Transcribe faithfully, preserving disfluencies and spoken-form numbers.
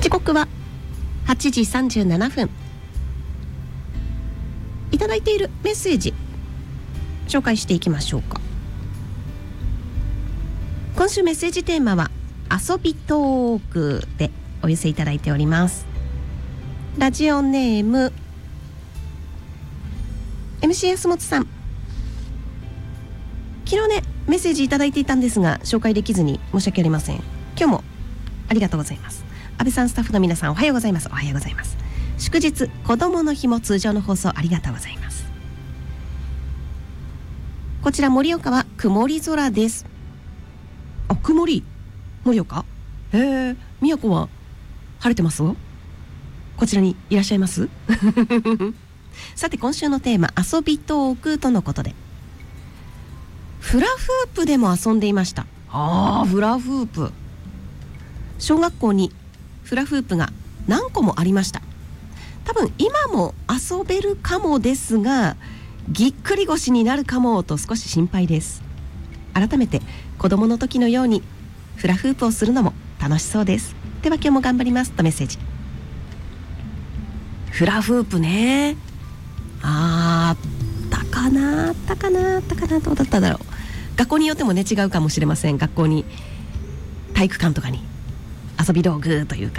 時刻ははちじさんじゅうななふん。いただいているメッセージ紹介していきましょうか。今週メッセージテーマは遊びトークでお寄せいただいております。ラジオネーム エムシー 安本さん、昨日ねメッセージいただいていたんですが紹介できずに申し訳ありません。今日もありがとうございます。安倍さん、スタッフの皆さん、おはようございます。おはようございます。祝日子どもの日も通常の放送ありがとうございます。こちら盛岡は曇り空です。あ、曇り盛岡、へえ、宮古は晴れてますよ。こちらにいらっしゃいますさて今週のテーマ、遊びトークとのことで、フラフープでも遊んでいました。あー、フラフープ、小学校にフラフープが何個もありました。多分今も遊べるかもですが、ぎっくり腰になるかもと少し心配です。改めて子供の時のようにフラフープをするのも楽しそうです。では今日も頑張りますとメッセージ。フラフープね、あったかなあったかなあったかなどうだっただろう。学校によってもね違うかもしれません。学校に体育館とかに遊び道具というか